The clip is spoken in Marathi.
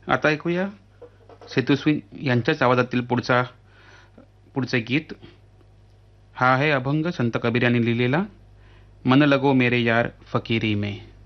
आता ऐकूया सेतुस्वी यांच्याच आवाजातील पुढचे गीत. हा आहे अभंग संत कबीर यांनी लिहिलेला, मन लगो मेरे यार फकीरी में.